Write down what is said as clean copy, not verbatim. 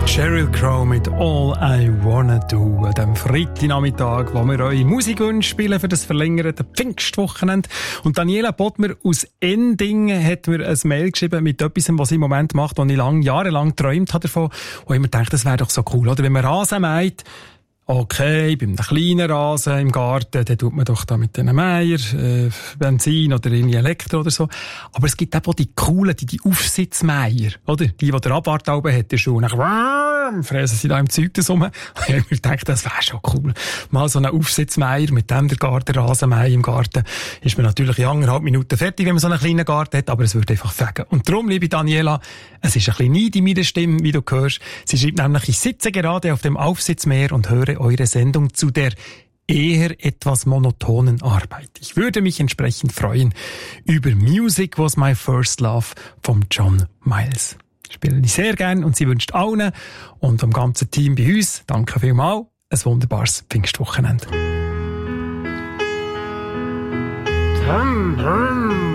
Sheryl Crow mit All I Wanna Do an diesem Freitagnachmittag, wo wir eure Musikwünsche spielen für das verlängerte Pfingstwochenende. Und Daniela Bodmer aus Endingen hat mir ein Mail geschrieben mit etwas, was sie im Moment macht, was ich jahrelang geträumt habe davon. Und ich mir gedacht, das wäre doch so cool, oder? Wenn man Rasen mäht, okay, bei einem kleinen Rasen im Garten, dann tut man doch da mit den Meier, Benzin oder irgendwie Elektro oder so. Aber es gibt auch die coolen, die Aufsitzmeier, oder? Die der Abwart oben hat, der schon fräsen sie da im Zeug rum. Und ich habe mir gedacht, das wäre schon cool. Mal so einen Aufsitzmeier, mit dem der Rasenmäher im Garten, ist man natürlich in 1,5 Minuten fertig, wenn man so einen kleinen Garten hat, aber es würde einfach fegen. Und darum, liebe Daniela, es ist ein bisschen Neid in meiner Stimme, wie du hörst. Sie schreibt nämlich, ich sitze gerade auf dem Aufsitzmäher und höre eure Sendung zu der eher etwas monotonen Arbeit. Ich würde mich entsprechend freuen über Music Was My First Love von John Miles. Spiele ich sehr gern und sie wünscht allen und dem ganzen Team bei uns, danke vielmals, ein wunderbares Pfingstwochenende.